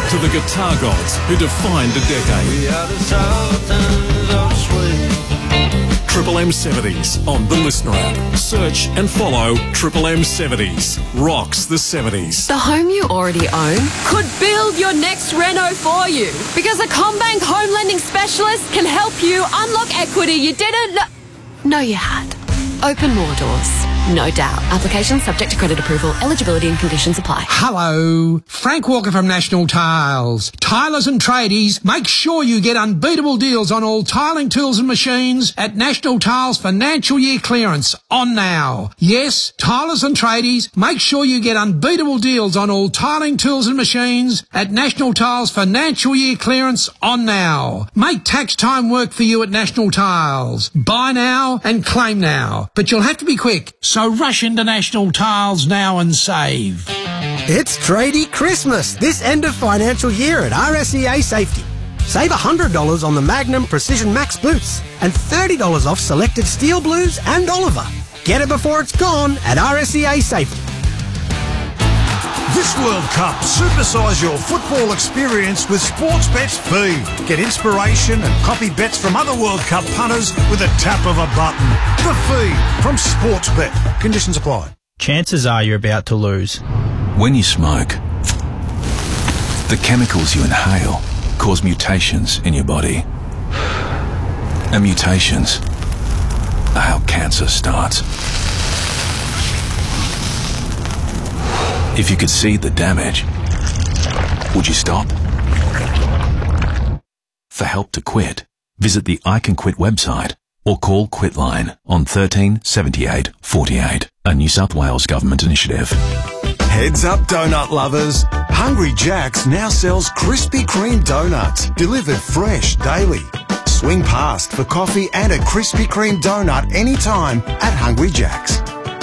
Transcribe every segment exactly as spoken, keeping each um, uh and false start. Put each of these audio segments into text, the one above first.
to the guitar gods who defined a decade. We are the Sultans of Swing. Triple M seventies on the Listener app. Search and follow Triple M seventies. Rocks the seventies. The home you already own could build your next reno for you, because a CommBank home lending specialist can help you unlock equity you didn't know, know you had. Open more doors, no doubt. Application subject to credit approval. Eligibility and conditions apply. Hello, Frank Walker from National Tiles. Tilers and tradies, make sure you get unbeatable deals on all tiling tools and machines at National Tiles Financial Year Clearance on now. Yes, tilers and tradies, make sure you get unbeatable deals on all tiling tools and machines at National Tiles Financial Year Clearance on now. Make tax time work for you at National Tiles. Buy now and claim now, but you'll have to be quick. So rush into National Tiles now and save. It's Tradie Christmas this end of financial year at R S E A Safety. Save one hundred dollars on the Magnum Precision Max boots and thirty dollars off selected Steel Blues and Oliver. Get it before it's gone at R S E A Safety. This World Cup, supersize your football experience with Sportsbet's Feed. Get inspiration and copy bets from other World Cup punters with a tap of a button. The Feed from Sportsbet. Conditions apply. Chances are you're about to lose. When you smoke, the chemicals you inhale cause mutations in your body. And mutations are how cancer starts. If you could see the damage, would you stop? For help to quit, visit the I Can Quit website or call Quitline on thirteen seventy-eight forty-eight, a New South Wales government initiative. Heads up, donut lovers. Hungry Jack's now sells Krispy Kreme donuts, delivered fresh daily. Swing past for coffee and a Krispy Kreme donut anytime at Hungry Jack's.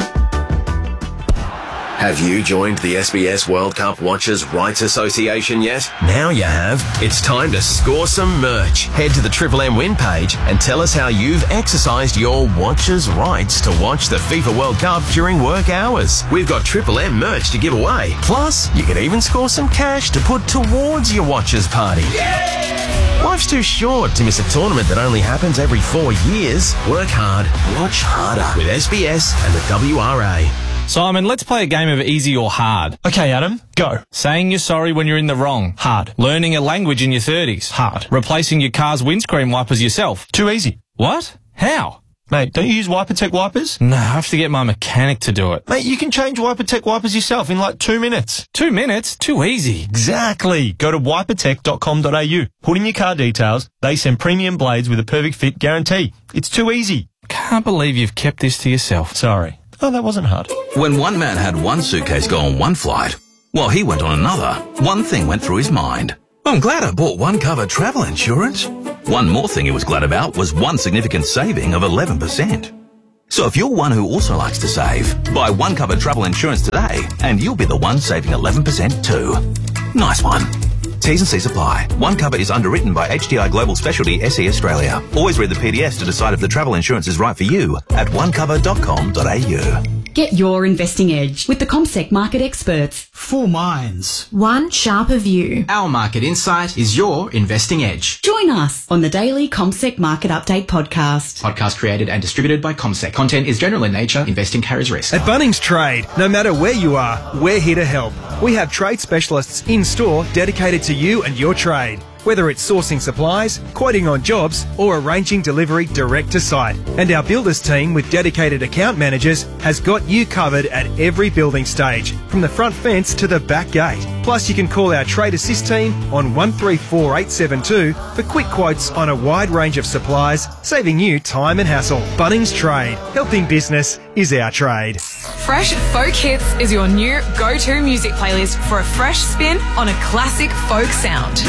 Have you joined the S B S World Cup Watchers Rights Association yet? Now you have. It's time to score some merch. Head to the Triple M win page and tell us how you've exercised your watchers' rights to watch the FIFA World Cup during work hours. We've got Triple M merch to give away. Plus, you can even score some cash to put towards your watchers' party. Yeah! Life's too short to miss a tournament that only happens every four years. Work hard, watch harder with S B S and the W R A. Simon, let's play a game of easy or hard. Okay, Adam, go. Saying you're sorry when you're in the wrong. Hard. Learning a language in your thirties. Hard. Replacing your car's windscreen wipers yourself. Too easy. What? How? Mate, don't you use WiperTech wipers? No, I have to get my mechanic to do it. Mate, you can change WiperTech wipers yourself in like two minutes. Two minutes? Too easy. Exactly. Go to wipertech dot com dot a u. Put in your car details. They send premium blades with a perfect fit guarantee. It's too easy. Can't believe you've kept this to yourself. Sorry. Oh, that wasn't hard. When one man had one suitcase go on one flight, while he went on another, one thing went through his mind. I'm glad I bought one cover travel insurance. One more thing he was glad about was one significant saving of eleven percent. So if you're one who also likes to save, buy one cover travel insurance today and you'll be the one saving eleven percent too. Nice one. T's and C's apply. One Cover is underwritten by H D I Global Specialty S E Australia. Always read the P D Fs to decide if the travel insurance is right for you at one cover dot com dot a u. Get your investing edge with the CommSec market experts. Four minds. One sharper view. Our market insight is your investing edge. Join us on the daily CommSec Market Update podcast. Podcast created and distributed by CommSec. Content is general in nature. Investing carries risk. At Bunnings Trade, no matter where you are, we're here to help. We have trade specialists in store dedicated to you and your trade. Whether it's sourcing supplies, quoting on jobs, or arranging delivery direct to site. And our builders team with dedicated account managers has got you covered at every building stage, from the front fence to the back gate. Plus you can call our Trade Assist team on one three four eight seven two for quick quotes on a wide range of supplies, saving you time and hassle. Bunnings Trade. Helping business is our trade. Fresh Folk Hits is your new go-to music playlist for a fresh spin on a classic folk sound.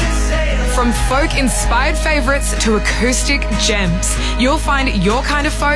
From folk-inspired favourites to acoustic gems, you'll find your kind of folk